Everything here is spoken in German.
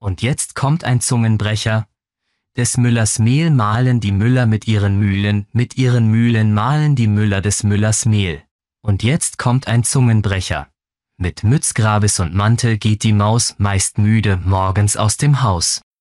Und jetzt kommt ein Zungenbrecher. Des Müllers Mehl mahlen die Müller mit ihren Mühlen mahlen die Müller des Müllers Mehl. Und jetzt kommt ein Zungenbrecher. Mit Mütz, Grabes und Mantel geht die Maus, meist müde, morgens aus dem Haus.